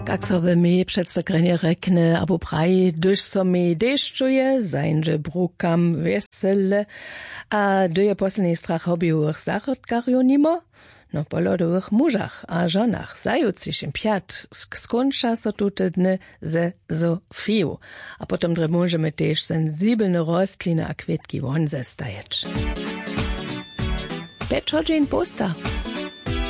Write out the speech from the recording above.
Jak so w mi przedstakrenie rekne, abo praji, dyż so mi deszczuje, zańże brukam wesele, a dyje poslední strach obiłych zachodkarju nimo, no polodowych mużach a żonach, zajucich piat, skończa so tute dny ze Sofiu, a potom dre możemy też sensibelne rostliny a kwietki won zestajeć. Beczodzień posta.